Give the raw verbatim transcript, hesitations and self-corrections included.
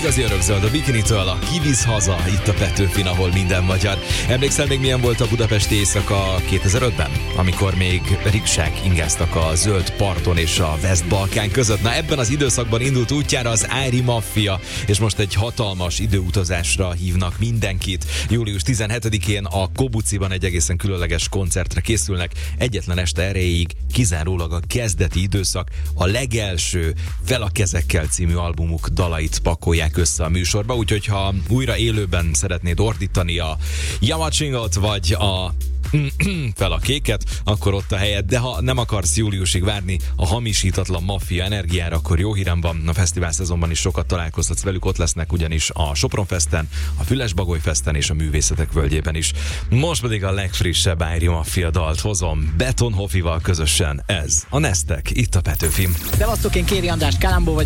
igazi örökzöld a Bikinitől, a Kivisz haza, itt a Petőfin, ahol minden magyar. Emlékszel még milyen volt a budapesti éjszaka kétezer-ötben? Amikor még riksák ingáztak a zöld parton és a West-Balkán között. Na, ebben az időszakban indult útjára az Ári Maffia, és most egy hatalmas időutazásra hívnak mindenkit. július tizenhetedikén a Kobuciban egy egészen különleges koncertre készülnek. Egyetlen este erejéig kizárólag a kezdeti időszak, a legelső Fel a kezekkel című albumuk dalait pakolják össze a műsorba, úgyhogy ha újra élőben szeretnéd ordítani a Yamachingot vagy a Fel a kéket, akkor ott a helyed, de ha nem akarsz júliusig várni a hamisítatlan maffia energiára, akkor jó hírem van, a fesztivál szezonban is sokat találkozhatsz velük, ott lesznek ugyanis a Sopron Festen, a Füles-Bagoly Festen és a Művészetek Völgyében is. Most pedig a legfrissebb Ári Maffia dalt hozom Beton Hofival közösen, ez a Neztek, itt a Petőfin. Szevasztok, én Kéri András Kalambó vagyok.